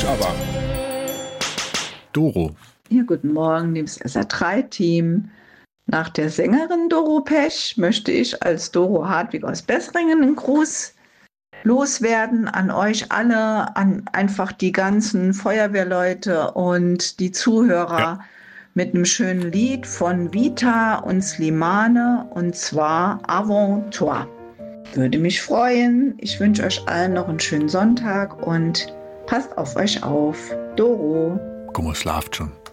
aber. Doro. Ja, guten Morgen, liebes SR3-Team. Nach der Sängerin Doro Pesch möchte ich als Doro Hartwig aus Bessringen einen Gruß loswerden an euch alle, an einfach die ganzen Feuerwehrleute und die Zuhörer mit einem schönen Lied von Vita und Slimane, und zwar Avant Toi. Würde mich freuen. Ich wünsche euch allen noch einen schönen Sonntag und passt auf euch auf. Doro. Guck mal, schlaft schon.